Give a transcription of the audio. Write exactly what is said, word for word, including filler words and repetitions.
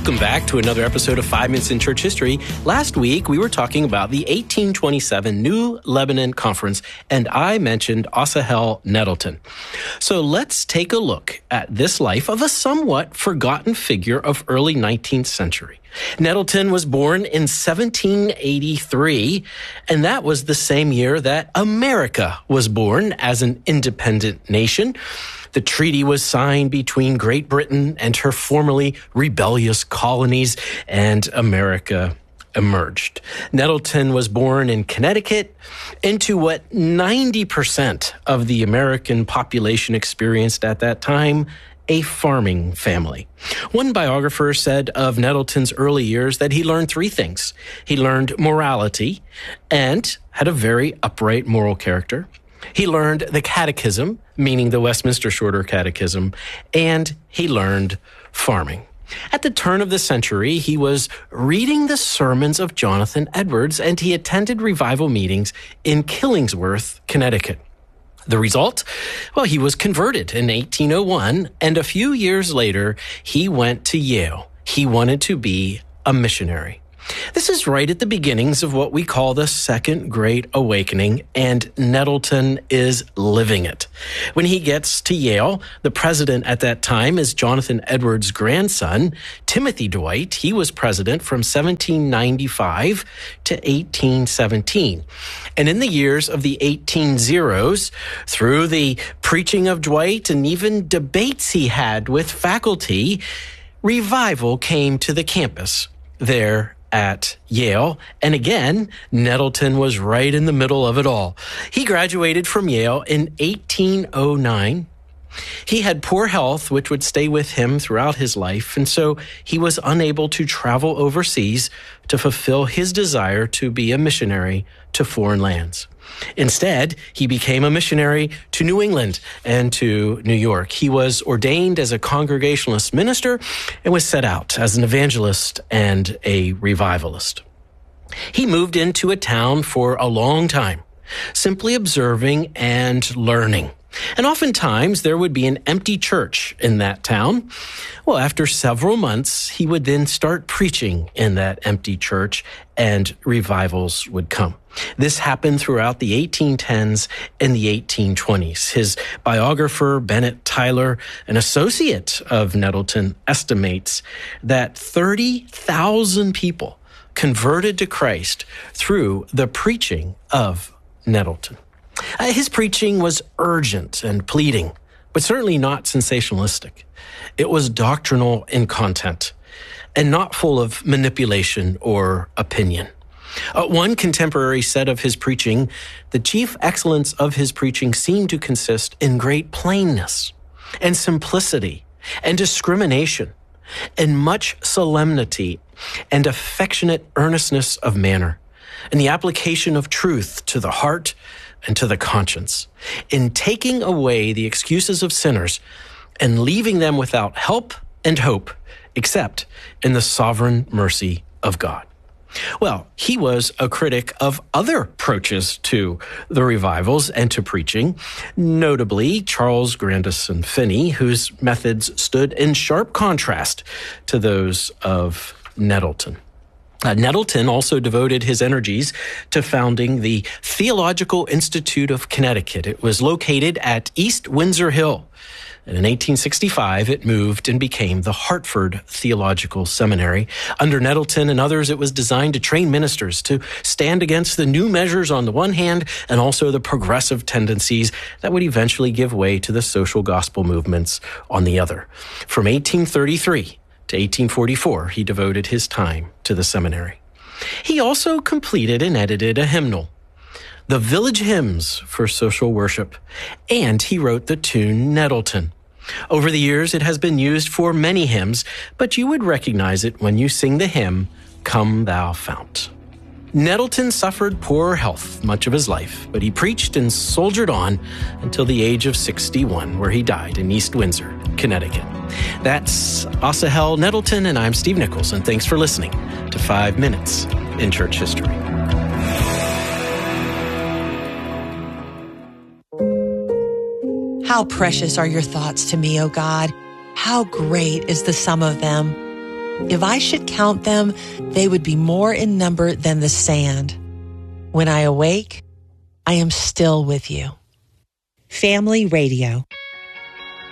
Welcome back to another episode of Five Minutes in Church History. Last week, we were talking about the eighteen twenty-seven New Lebanon Conference, and I mentioned Asahel Nettleton. So let's take a look at this life of a somewhat forgotten figure of early nineteenth century. Nettleton was born in seventeen eighty-three, and that was the same year that America was born as an independent nation. The treaty was signed between Great Britain and her formerly rebellious colonies, and America emerged. Nettleton was born in Connecticut into what ninety percent of the American population experienced at that time, a farming family. One biographer said of Nettleton's early years that he learned three things. He learned morality and had a very upright moral character. He learned the catechism, meaning the Westminster Shorter Catechism, and he learned farming. At the turn of the century, he was reading the sermons of Jonathan Edwards, and he attended revival meetings in Killingsworth, Connecticut. The result? Well, he was converted in eighteen oh one, and a few years later, he went to Yale. He wanted to be a missionary. This is right at the beginnings of what we call the Second Great Awakening, and Nettleton is living it. When he gets to Yale, the president at that time is Jonathan Edwards' grandson, Timothy Dwight. He was president from seventeen ninety-five to eighteen seventeen. And in the years of the eighteen zeros, through the preaching of Dwight and even debates he had with faculty, revival came to the campus there at Yale. And again, Nettleton was right in the middle of it all. He graduated from Yale in eighteen oh nine. He had poor health, which would stay with him throughout his life, and so he was unable to travel overseas to fulfill his desire to be a missionary to foreign lands. Instead, he became a missionary to New England and to New York. He was ordained as a Congregationalist minister and was set out as an evangelist and a revivalist. He moved into a town for a long time, simply observing and learning. And oftentimes there would be an empty church in that town. Well, after several months, he would then start preaching in that empty church, and revivals would come. This happened throughout the eighteen tens and the eighteen twenties. His biographer, Bennett Tyler, an associate of Nettleton, estimates that thirty thousand people converted to Christ through the preaching of Nettleton. Uh, his preaching was urgent and pleading, but certainly not sensationalistic. It was doctrinal in content and not full of manipulation or opinion. Uh, one contemporary said of his preaching, the chief excellence of his preaching seemed to consist in great plainness and simplicity and discrimination and much solemnity and affectionate earnestness of manner and the application of truth to the heart and to the conscience, in taking away the excuses of sinners and leaving them without help and hope, except in the sovereign mercy of God. Well, he was a critic of other approaches to the revivals and to preaching, notably Charles Grandison Finney, whose methods stood in sharp contrast to those of Nettleton. Uh, Nettleton also devoted his energies to founding the Theological Institute of Connecticut. It was located at East Windsor Hill. And in eighteen sixty-five, it moved and became the Hartford Theological Seminary. Under Nettleton and others, it was designed to train ministers to stand against the new measures on the one hand and also the progressive tendencies that would eventually give way to the social gospel movements on the other. From eighteen thirty-three to eighteen forty-four, he devoted his time to the seminary. He also completed and edited a hymnal, the Village Hymns for Social Worship, and he wrote the tune Nettleton. Over the years, it has been used for many hymns, but you would recognize it when you sing the hymn, Come Thou Fount. Nettleton suffered poor health much of his life, but he preached and soldiered on until the age of sixty-one, where he died in East Windsor, Connecticut. That's Asahel Nettleton, and I'm Steve Nichols, and thanks for listening to Five Minutes in Church History. How precious are your thoughts to me, O God. How great is the sum of them. If I should count them, they would be more in number than the sand. When I awake, I am still with you. Family Radio.